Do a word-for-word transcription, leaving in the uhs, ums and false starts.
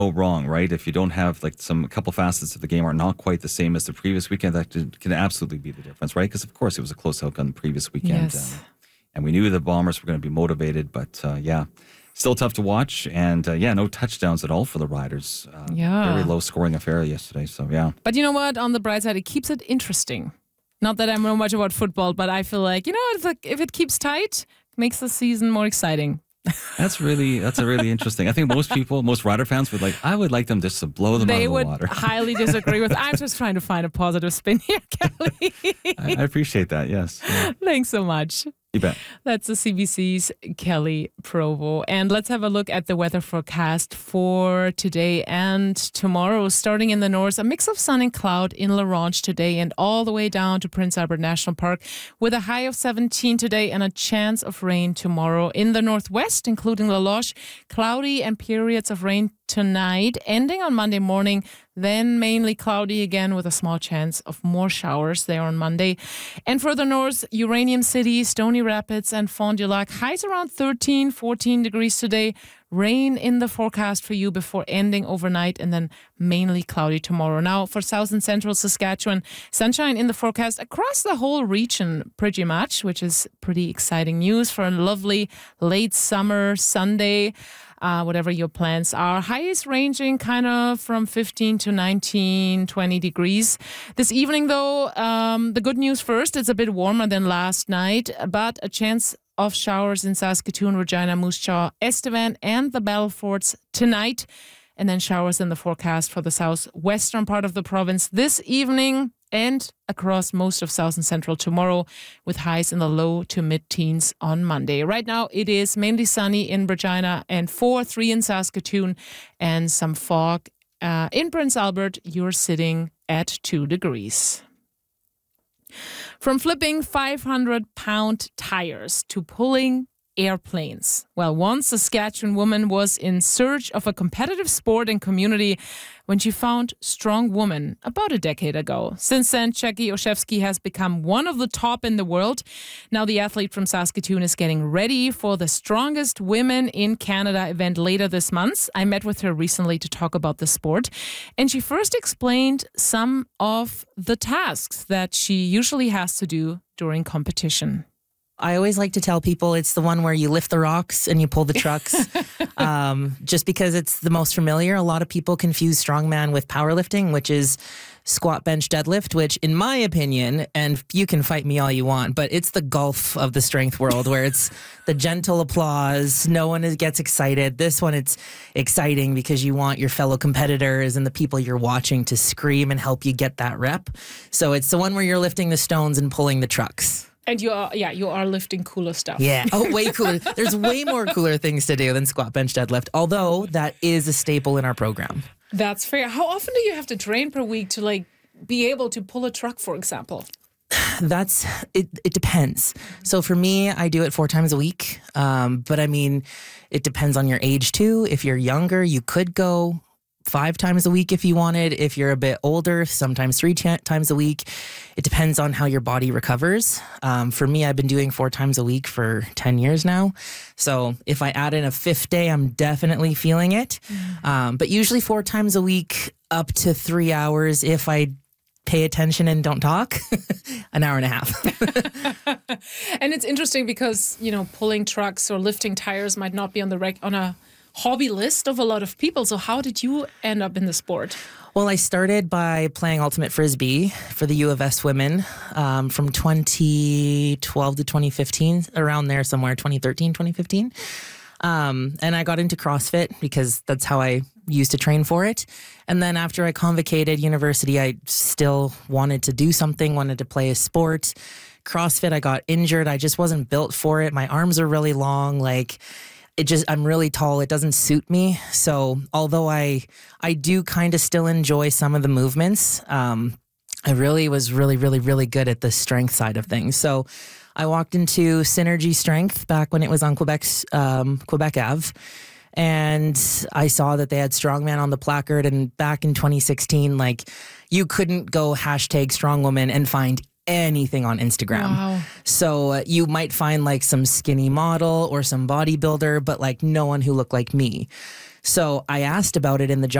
go wrong, right? If you don't have like some a couple facets of the game are not quite the same as the previous weekend, that can, can absolutely be the difference, right? Because of course it was a close outcome the previous weekend, Yes. um, and we knew the Bombers were going to be motivated, but uh, yeah, still tough to watch. And uh, yeah, no touchdowns at all for the Riders. Uh, Yeah. very low scoring affair yesterday. So yeah, But you know what? On the bright side, it keeps it interesting. Not that I know much about football, but I feel like, you know, if, like, if it keeps tight, it makes the season more exciting. that's really that's a really interesting. I think most people, most Rider fans would like. I would like them just to blow them They out of would the water. highly disagree with. I'm just trying to find a positive spin here, Kelly. I, I appreciate that. Yes, yeah, Thanks so much. you bet. That's the C B C's Kelly Provo. And let's have a look at the weather forecast for today and tomorrow. Starting in the north, a mix of sun and cloud in La Ronge today and all the way down to Prince Albert National Park with a high of seventeen today and a chance of rain tomorrow. In the northwest, including La Loche, cloudy and periods of rain tonight, ending on Monday morning, then mainly cloudy again with a small chance of more showers there on Monday. And further north, Uranium City, Stony Rapids and Fond du Lac, highs around thirteen, fourteen degrees today. Rain in the forecast for you before ending overnight and then mainly cloudy tomorrow. Now for south and central Saskatchewan, sunshine in the forecast across the whole region pretty much, which is pretty exciting news for a lovely late summer Sunday. Uh, whatever your plans are. Highs ranging kind of from fifteen to nineteen, twenty degrees. This evening, though, um, the good news first, it's a bit warmer than last night, but a chance of showers in Saskatoon, Regina, Moose Jaw, Estevan, and the Battle Forts tonight. And then showers in the forecast for the southwestern part of the province this evening and across most of south and central tomorrow with highs in the low to mid-teens on Monday. Right now, it is mainly sunny in Regina and four, three in Saskatoon and some fog. Uh, in Prince Albert, you're sitting at two degrees. From flipping five hundred pound tires to pulling airplanes. Well, one Saskatchewan woman was in search of a competitive sport and community when she found Strong Woman about a decade ago. Since then, Jackie Oshevsky has become one of the top in the world. Now the athlete from Saskatoon is getting ready for the Strongest Women in Canada event later this month. I met with her recently to talk about the sport, and she first explained some of the tasks that she usually has to do during competition. I always like to tell people it's the one where you lift the rocks and you pull the trucks, um, just because it's the most familiar. A lot of people confuse strongman with powerlifting, which is squat, bench, deadlift, which in my opinion, and you can fight me all you want, but it's the gulf of the strength world where it's the gentle applause. No one is, gets excited. This one, it's exciting because you want your fellow competitors and the people you're watching to scream and help you get that rep. So it's the one where you're lifting the stones and pulling the trucks. And you are, yeah, you are lifting cooler stuff. Yeah. Oh, way cooler. There's way more cooler things to do than squat, bench, deadlift, although that is a staple in our program. That's fair. How often do you have to train per week to like be able to pull a truck, for example? That's, it, it depends. So for me, I do it four times a week. Um, but I mean, it depends on your age too. If you're younger, you could go five times a week if you wanted. If you're a bit older, sometimes three t- times a week. It depends on how your body recovers. Um, for me, I've been doing four times a week for ten years now. So if I add in a fifth day, I'm definitely feeling it. Mm. Um, but usually four times a week, up to three hours if I pay attention and don't talk, an hour and a half. And it's interesting because, you know, pulling trucks or lifting tires might not be on the rec- on a hobby list of a lot of people. So how did you end up in the sport? Well, I started by playing Ultimate Frisbee for the U of S women um, from twenty twelve to twenty fifteen, around there somewhere, twenty thirteen, twenty fifteen. Um, and I got into CrossFit because that's how I used to train for it. And then after I convocated university, I still wanted to do something, wanted to play a sport. CrossFit, I got injured. I just wasn't built for it. My arms are really long. Like, it just, I'm really tall. It doesn't suit me. So although I, I do kind of still enjoy some of the movements, um, I really was really, really, really good at the strength side of things. So I walked into Synergy Strength back when it was on Quebec's, um, Quebec Ave. And I saw that they had Strongman on the placard. And back in twenty sixteen, like, you couldn't go hashtag Strong Woman and find anything on Instagram. Wow. So uh, you might find like some skinny model or some bodybuilder, but like no one who looked like me. So I asked about it in the